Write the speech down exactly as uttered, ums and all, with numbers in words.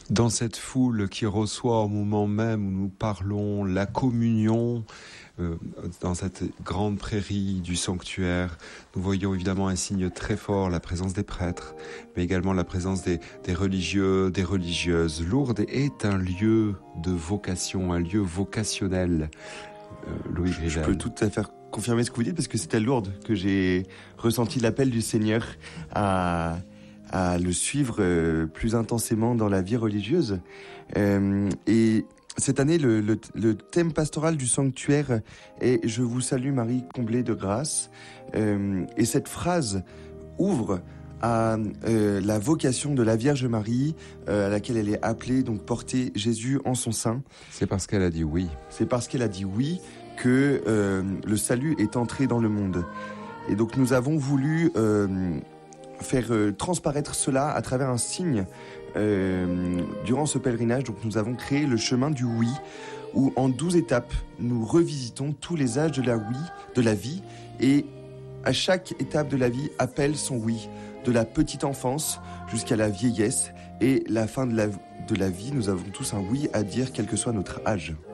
Dans cette foule qui reçoit au moment même où nous parlons la communion, euh, dans cette grande prairie du sanctuaire, nous voyons évidemment un signe très fort, la présence des prêtres, mais également la présence des, des religieux, des religieuses. Lourdes est un lieu de vocation, un lieu vocationnel. Euh, Louis Grigel. Je peux tout à fait confirmer ce que vous dites, parce que c'est à Lourdes que j'ai ressenti l'appel du Seigneur à... à le suivre euh, plus intensément dans la vie religieuse. Euh, et cette année, le, le, le thème pastoral du sanctuaire est « Je vous salue Marie, comblée de grâce euh, ». Et cette phrase ouvre à euh, la vocation de la Vierge Marie, euh, à laquelle elle est appelée, donc porter Jésus en son sein. C'est parce qu'elle a dit oui. C'est parce qu'elle a dit oui que euh, le salut est entré dans le monde. Et donc nous avons voulu... Euh, faire euh, transparaître cela à travers un signe euh, durant ce pèlerinage. Donc nous avons créé le chemin du oui, où en douze étapes, nous revisitons tous les âges de la oui, de la vie, et à chaque étape de la vie appelle son oui, de la petite enfance jusqu'à la vieillesse, et la fin de la, de la vie, nous avons tous un oui à dire, quel que soit notre âge.